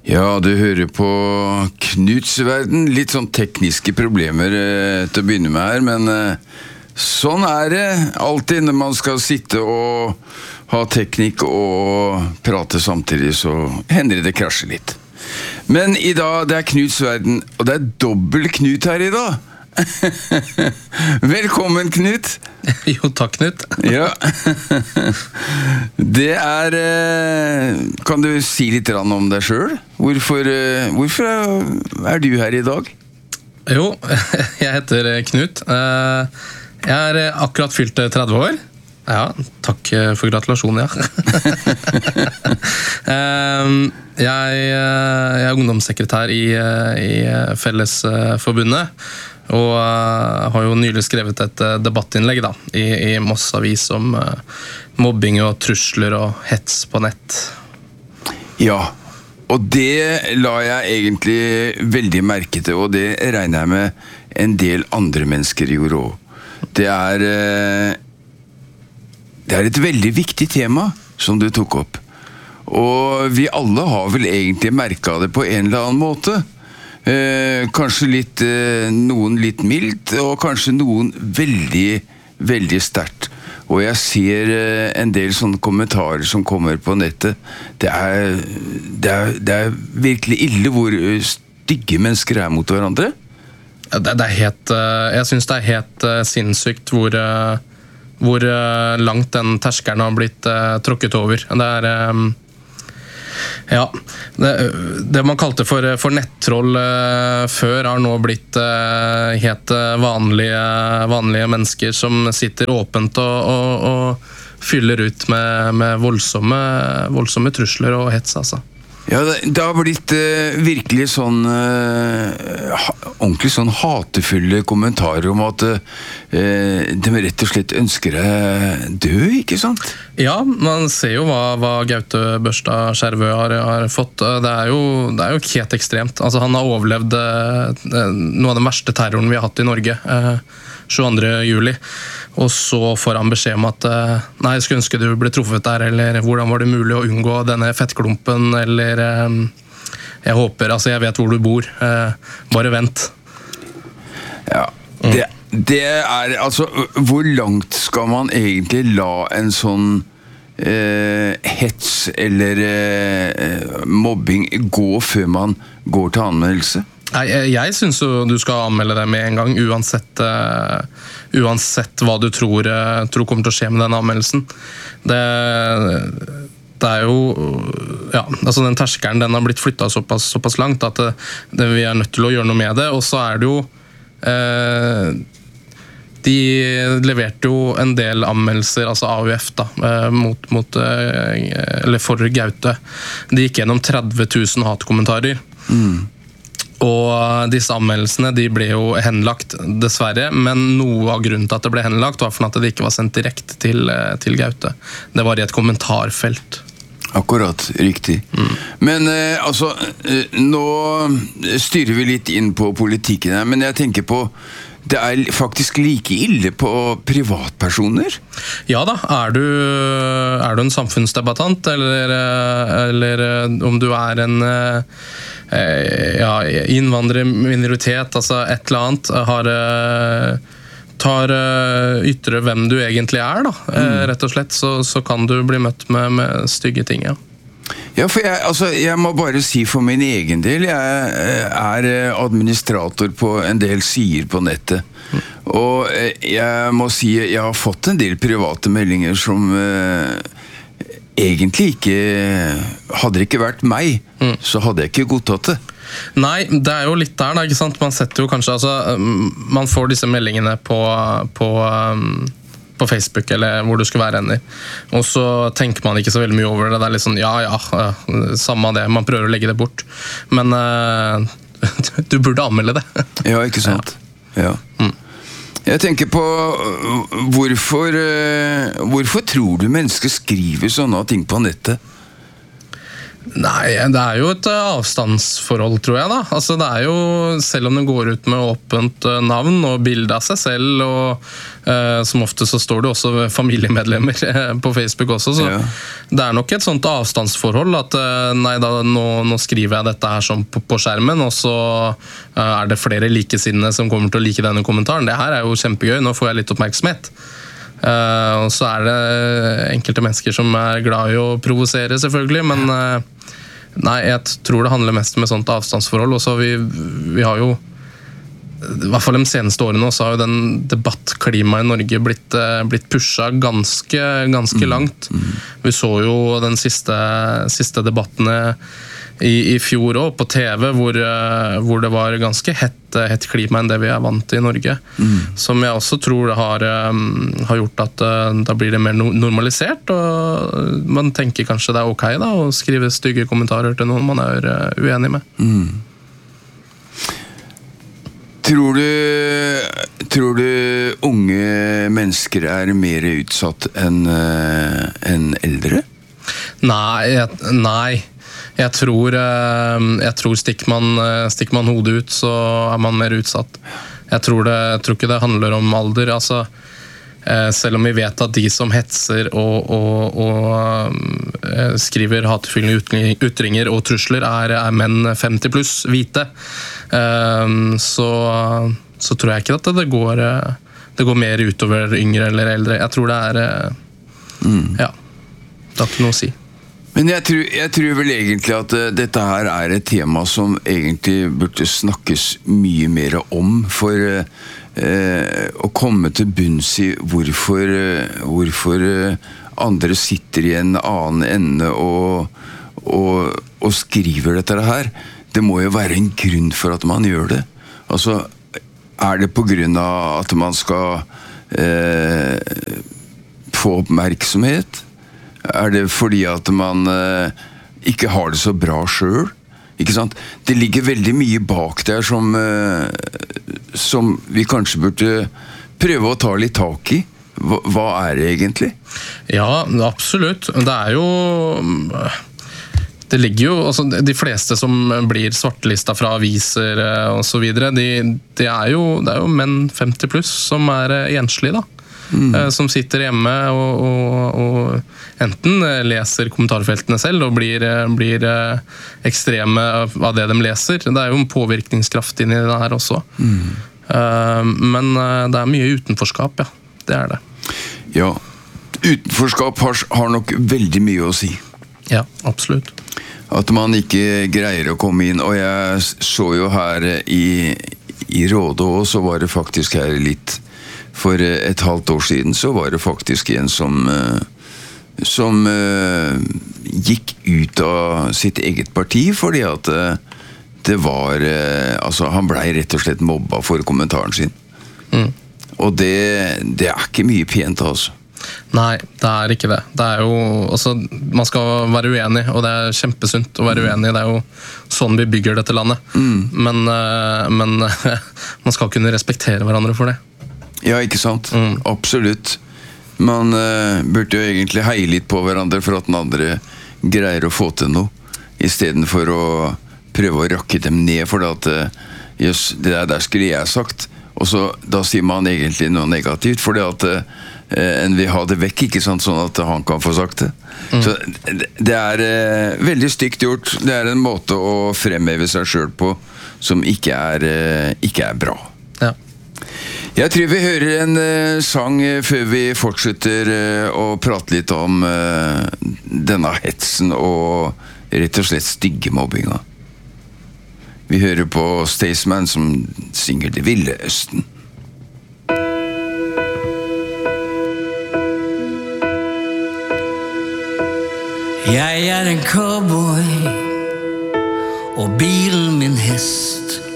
Ja, du hører på Knuts verden. Litt sånn tekniske problemer til å begynne med her, men sånn det alltid når man skal sitte og ha teknikk og prate samtidig, så hender det krasjer litt. Men i dag, det Knuts verden, og det dobbelt Knut her i dag. Velkommen, Knut. Jo, takk, Knut. Ja. Det kan du si litt om deg selv? Hvorfor du her i dag? Jo, jeg heter Knut. Jeg akkurat fylt 30 år. Ja, takk for gratulasjonen, ja. Jeg ungdomssekretær i Fellesforbundet, og har jo nylig skrevet et debattinnlegg da, i Moss Avis om mobbing og trusler og hets på nett. Ja, og det la jeg egentlig veldig merke til, og det regner jeg med en del andre mennesker gjorde også. Det er et veldig viktig tema som du tok opp. Og vi alle har vel egentlig merket det på en eller annen måte. Kanskje noen litt mildt, og kanskje noen veldig, veldig sterkt. Og jeg ser en del sånne kommentarer som kommer på nettet. Det er virkelig ille hvor stygge mennesker mot hverandre. Jeg synes det helt sinnssykt hvor langt den terskelen har blitt tråkket over. Det man kalte for nettroll før har nå blitt helt vanlige mennesker som sitter åpent og fyller ut med voldsomme trusler og hets, altså. Ja, det har blitt virkelig sånn ordentlig sånn hatefulle kommentarer om at de rett og slett ønsker deg død, ikke sant? Ja, man ser jo hva Gaute Børstad Skjervø har fått. Det er jo helt ekstremt. Altså, han har overlevd noe av den verste terroren vi har hatt i Norge, 22. juli. Og så får han beskjed om at nei, jeg skulle ønske du ble truffet der, eller hvordan var det mulig å unngå denne fettklumpen, eller jeg håper, altså jeg vet hvor du bor, bare vent. Ja, det altså, hvor langt skal man egentlig la en sånn hets eller mobbing gå før man går til anmeldelse? Jeg synes jo du skal anmelde det med en gang, uansett hva du tror kommer til å skje med den anmeldelsen. Det jo, ja, altså den terskelen den har blitt flyttet såpass langt at vi nødt til å gjøre noe med det, og så det jo de leverte jo en del anmeldelser, altså AUF da, eller for Gaute. De gikk gjennom 30 000 hatkommentarer. Og disse anmeldelsene de ble jo henlagt, dessverre, men noe av grunnen til at det ble henlagt var for at det ikke var sendt direkte til Gaute. Det var i et kommentarfelt. Akkurat, riktig. Men altså, nå styrer vi litt inn på politikken her, men jeg tenker på det faktisk like ille på privatpersoner? Ja da, du en samfunnsdebattant, eller om du en innvandrerminoritet, altså et eller annet, tar ytre hvem du egentlig da, rett og slett, så kan du bli møtt med stygge ting, ja. Ja, for jeg må bare si for min egen del, jeg administrator på en del sider på nettet, og jeg må si jeg har fått en del private meldinger som egentlig ikke, hadde det ikke vært meg, så hadde jeg ikke godtatt det. Nei, det jo litt der da, ikke sant? Man setter jo kanskje, altså, man får disse meldingene på Facebook, eller hvor du skal være henne. Og så tenker man ikke så veldig mye over det. Det litt sånn, samme det. Man prøver å legge det bort. Men du burde anmelde det. Ja, ikke sant? Ja. Jeg tenker på hvorfor tror du mennesker skriver sånne ting på nettet? Nei, det jo et avstandsforhold, tror jeg da. Altså, det jo, selv om det går ut med åpent navn og bilde av seg selv, og som ofte så står det også familiemedlemmer på Facebook også, så det nok et sånt avstandsforhold at nei da, nå skriver jeg dette her som på skjermen, og så det flere likesinnede som kommer til å like denne kommentaren. Det her jo kjempegøy, nå får jeg litt oppmerksomhet. Og så det enkelte mennesker som glad i å provosere selvfølgelig, men nei, jeg tror det handler mest med sånt avstandsforhold. Og så vi har jo, i hvert fall de seneste årene, så har jo den debattklimaet i Norge blitt pushet ganske langt. Vi så jo den siste debattene i fjor også, på TV, hvor det var ganske hett klima enn det vi vant til i Norge. Som jeg også tror det har gjort at da blir det mer normalisert, og man tenker kanskje det ok da, å skrive stygge kommentarer til noen man uenig med. Tror du unge mennesker mer utsatt enn eldre? Nei. Jeg tror stikker man hodet ut, så man mer utsatt. Jeg tror ikke det handler om alder. Altså, selv om vi vet at de som hetser og skriver hatefulle ytringer og trusler menn 50 pluss, hvite, så tror jeg ikke at det går mer utover yngre eller eldre. Jeg tror det ja, det har ikke noe å si. Men jeg tror vel egentlig at dette her et tema som egentlig burde snakkes mye mer om, for å komme til bunns i hvorfor andre sitter i en annen ende og skriver dette her. Det må jo være en grunn for at man gjør det. Altså, det på grunn av at man skal få oppmerksomhet? Det fordi at man ikke har det så bra selv? Ikke sant? Det ligger veldig mye bak der som vi kanskje burde prøve å ta litt tak i. Hva det egentlig? Ja, absolutt. Det ligger jo, altså, de fleste som blir svartelista fra aviser og så videre, det jo menn 50 pluss som enslige da. Som sitter hjemme og enten leser kommentarfeltene selv og blir ekstreme av det de leser. Det jo en påvirkningskraft inn i det her også. Men det mye utenforskap, ja. Det det. Ja, utenforskap har nok veldig mye å si. Ja, absolutt. At man ikke greier å komme inn, og jeg så jo her i Råde også, så var det faktisk her litt. For et halvt år siden så var det faktisk en som gikk ut av sitt eget parti fordi at det var altså han ble rett og slett mobba for kommentaren sin. Og det ikke mye pent altså. Nei, det ikke det. Det jo, altså, man skal være uenig, og det kjempesunt å være uenig. Det jo sånn vi bygger dette landet. Men man skal kunne respektere hverandre for det. Ja, ikke sant? Absolutt. Man burde jo egentlig heie litt på hverandre for at den andre greier å få til noe, i stedet for å prøve å rakke dem ned, for at just, det der skulle jeg sagt, og så da sier man egentlig noe negativt, fordi at en vil ha det vekk, ikke sant, sånn at han kan få sagt det. Så det veldig stygt gjort. Det en måte å fremheve seg selv på som ikke bra. Ja. Jeg tror vi hører en sang før vi fortsetter å prate litt om denne hetsen og rett og slett stygge mobbinga. Vi hører på Staysman som synger Det Ville Østen. Jeg en cowboy og bilen min hest.